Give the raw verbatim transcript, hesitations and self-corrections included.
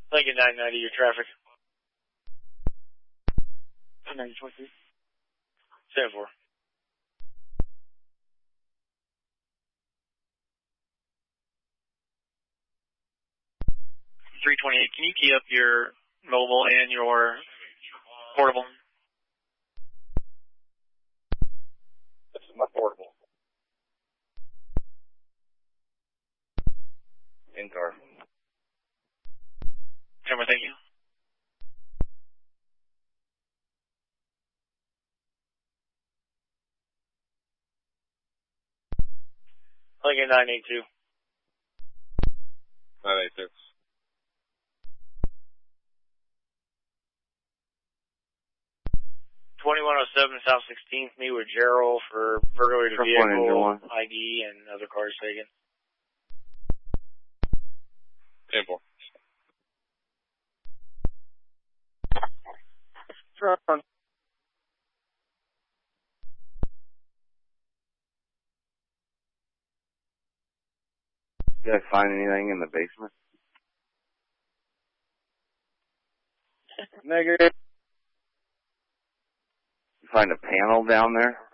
Lincoln nine ninety, your traffic. ninety twenty-three. seven four. three twenty-eight, can you key up your mobile and your portable? This is my portable. In car. Camera, thank you. Lincoln nine eight two. nine eight six. twenty-one oh seven South sixteenth, me with Gerald for burglary to vehicle, I D, and other cars taken. Simple. Front. Did I find anything in the basement? Negative. You find a panel down there?